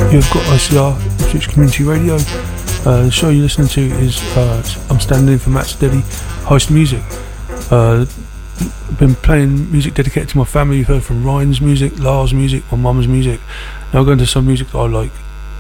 You've got ICR, Ipswich Community Radio. The show you're listening to is I'm standing in for Matt Steady, Host Music. I've been playing music dedicated to my family. You've heard from Ryan's music, Lars' music, my mum's music. Now we're going to some music that I like.